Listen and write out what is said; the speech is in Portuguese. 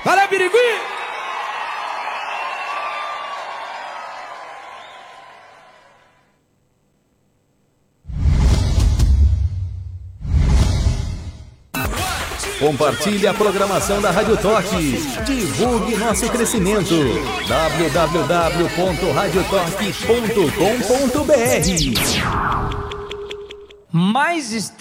Valeu, Birigui! Compartilhe a programação da Rádio Toque. Divulgue nosso crescimento. www.radiotoque.com.br. Mais está